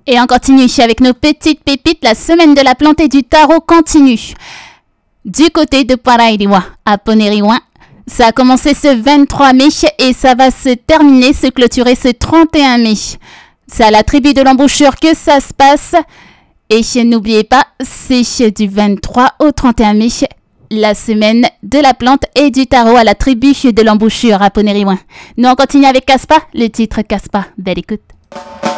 Et on continue avec nos petites pépites. La semaine de la plante et du tarot continue. Du côté de Parairiwa, à Poneriwa, ça a commencé ce 23 mai et ça va se terminer, se clôturer ce 31 mai. C'est à la tribu de l'embouchure que ça se passe. Et n'oubliez pas, c'est du 23 au 31 mai, la semaine de la plante et du tarot à la tribu de l'embouchure à Poneriwa. Nous on continue avec Caspa, le titre Caspa. Belle écoute.